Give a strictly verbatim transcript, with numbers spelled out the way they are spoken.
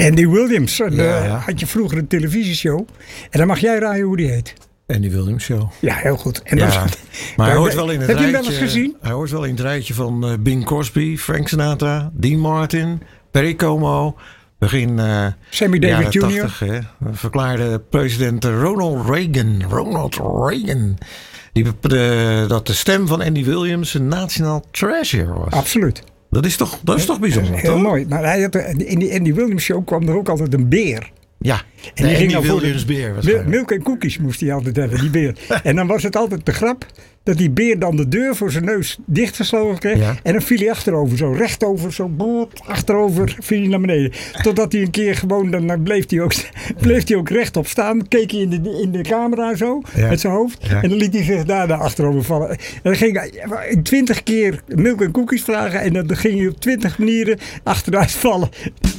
Andy Williams. En, Ja, uh, ja. had je vroeger een televisieshow. En dan mag jij raaien hoe die heet. Andy Williams Show. Ja, heel goed. En Ja, dan, maar hij Ja, hoort wel in het heb je hem rijtje. wel eens gezien? Hij hoort wel in het rijtje van uh, Bing Crosby, Frank Sinatra, Dean Martin, Perry Como. Begin uh, Sammy Davis jaren junior tachtig, hè, verklaarde president Ronald Reagan. Ronald Reagan. Die, de, dat de stem van Andy Williams een nationaal treasure was. Absoluut. Dat is toch, dat is toch bijzonder, Heel toch? mooi. Maar hij had, in die Andy Williams show kwam er ook altijd een beer. Ja, En de die ging Andy dan voor Williams de- beer Mil- waarschijnlijk. Milk en cookies moest hij altijd hebben, die beer. En dan was het altijd de grap dat die beer dan de deur voor zijn neus dichtgesloten kreeg. Ja. En dan viel hij achterover, zo rechtover, zo boop, achterover, viel hij naar beneden. Totdat hij een keer gewoon, dan dan bleef hij ook, bleef hij ook rechtop staan. Keek hij in de, in de camera zo, Ja. met zijn hoofd. Ja. En dan liet hij zich daarna achterover vallen. En dan ging hij twintig keer milk en cookies vragen. En dan ging hij op twintig manieren achteruit vallen.